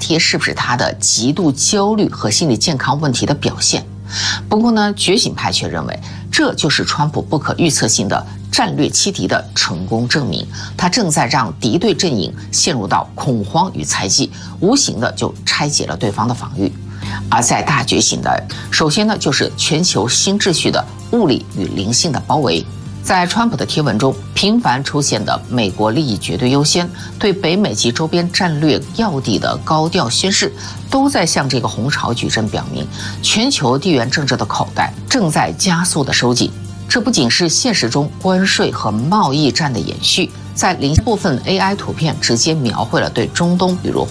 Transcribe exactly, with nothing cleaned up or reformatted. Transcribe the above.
贴是不是他的极度焦虑和心理健康问题的表现。不过呢，觉醒派却认为，这就是川普不可预测性的战略欺敌的成功证明。他正在让敌对阵营陷入到恐慌与猜忌，无形的就拆解了对方的防御。而在大觉醒的，首先呢，就是全球新秩序的物理与灵性的包围。在川普的贴文中频繁出现的美国利益绝对优先、对北美及周边战略要地的高调宣示，都在向这个红潮矩阵表明，全球地缘政治的口袋正在加速的收紧。这不仅是现实中关税和贸易战的延续，在零部分 A I 图片直接描绘了对中东，比如